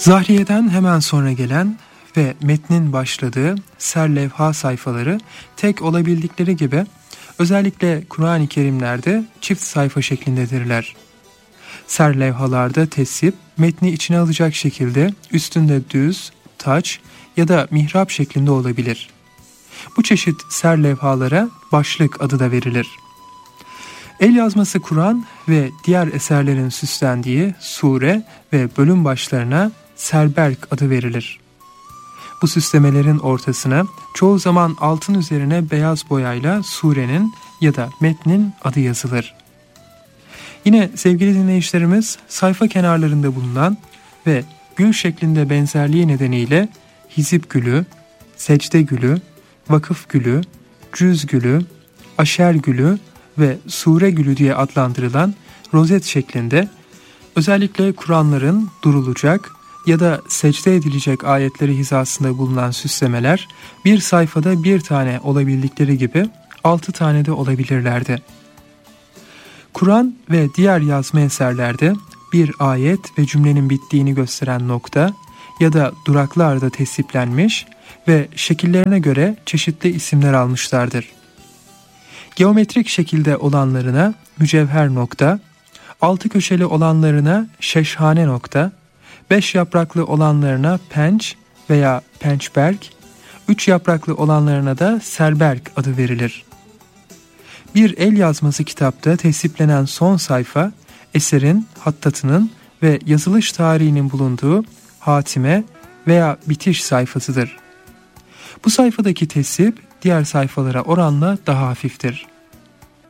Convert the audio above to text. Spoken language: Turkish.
Zahriyeden hemen sonra gelen ve metnin başladığı serlevha sayfaları tek olabildikleri gibi özellikle Kur'an-ı Kerimlerde çift sayfa şeklindedirler. Serlevhalarda tesip, metni içine alacak şekilde üstünde düz, taç ya da mihrap şeklinde olabilir. Bu çeşit serlevhalara başlık adı da verilir. El yazması Kur'an ve diğer eserlerin süslendiği sure ve bölüm başlarına serberk adı verilir. Bu süslemelerin ortasına çoğu zaman altın üzerine beyaz boyayla surenin ya da metnin adı yazılır. Yine sevgili dinleyicilerimiz, sayfa kenarlarında bulunan ve gül şeklinde benzerliği nedeniyle hizip gülü, secde gülü, vakıf gülü, cüz gülü, aşer gülü ve sure gülü diye adlandırılan rozet şeklinde özellikle Kur'anların durulacak ya da secde edilecek ayetleri hizasında bulunan süslemeler bir sayfada bir tane olabildikleri gibi 6 tane de olabilirlerdi. Kur'an ve diğer yazma eserlerde bir ayet ve cümlenin bittiğini gösteren nokta ya da duraklar da tesiplenmiş ve şekillerine göre çeşitli isimler almışlardır. Geometrik şekilde olanlarına mücevher nokta, 6 köşeli olanlarına şeşhane nokta, 5 yapraklı olanlarına penç veya pençberk, 3 yapraklı olanlarına da serberk adı verilir. Bir el yazması kitapta tesiplenen son sayfa, eserin, hattatının ve yazılış tarihinin bulunduğu hatime veya bitiş sayfasıdır. Bu sayfadaki tesip diğer sayfalara oranla daha hafiftir.